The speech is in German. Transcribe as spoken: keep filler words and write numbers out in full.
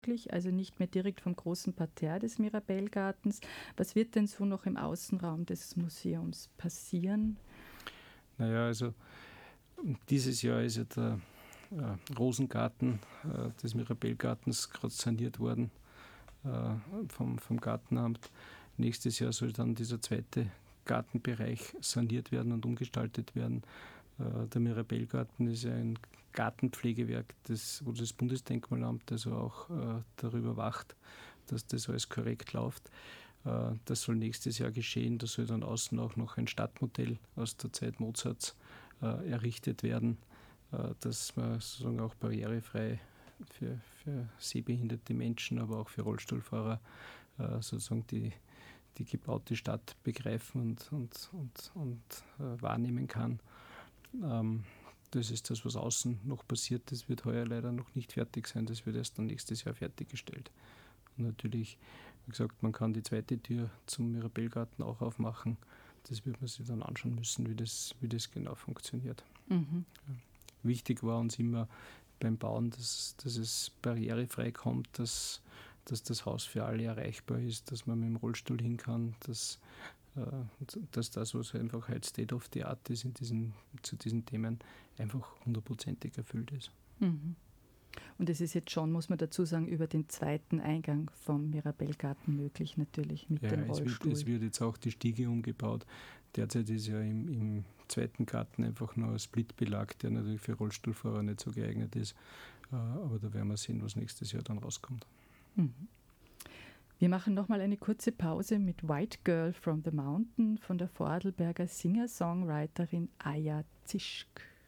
möglich, also nicht mehr direkt vom großen Parterre des Mirabellgartens. Was wird denn so noch im Außenraum des Museums passieren? Naja, also dieses Jahr ist ja der äh, Rosengarten äh, des Mirabellgartens gerade saniert worden äh, vom, vom Gartenamt. Nächstes Jahr soll dann dieser zweite Gartenbereich saniert werden und umgestaltet werden. Äh, der Mirabellgarten ist ja ein Gartenpflegewerk, das, wo das Bundesdenkmalamt also auch äh, darüber wacht, dass das alles korrekt läuft. Äh, das soll nächstes Jahr geschehen. Da soll dann außen auch noch ein Stadtmodell aus der Zeit Mozarts äh, errichtet werden, äh, dass man sozusagen auch barrierefrei für, für sehbehinderte Menschen, aber auch für Rollstuhlfahrer äh, sozusagen die, die gebaute Stadt begreifen und, und, und, und äh, wahrnehmen kann. Ähm, das ist das, was außen noch passiert. Das wird heuer leider noch nicht fertig sein. Das wird erst dann nächstes Jahr fertiggestellt. Und natürlich, wie gesagt, man kann die zweite Tür zum Mirabellgarten auch aufmachen. Das wird man sich dann anschauen müssen, wie das, wie das genau funktioniert. Mhm. Ja. Wichtig war uns immer beim Bauen, dass, dass es barrierefrei kommt, dass, dass das Haus für alle erreichbar ist, dass man mit dem Rollstuhl hin kann, dass, äh, dass das, was einfach halt State of the Art ist in diesen, zu diesen Themen, einfach hundertprozentig erfüllt ist. Mhm. Und es ist jetzt schon, muss man dazu sagen, über den zweiten Eingang vom Mirabellgarten möglich, natürlich mit ja, dem Rollstuhl. Es wird, es wird jetzt auch die Stiege umgebaut. Derzeit ist ja im, im zweiten Garten einfach nur ein Splitbelag, der natürlich für Rollstuhlfahrer nicht so geeignet ist. Aber da werden wir sehen, was nächstes Jahr dann rauskommt. Mhm. Wir machen nochmal eine kurze Pause mit White Girl from the Mountain von der Vorarlberger Singer-Songwriterin Aya Zischk.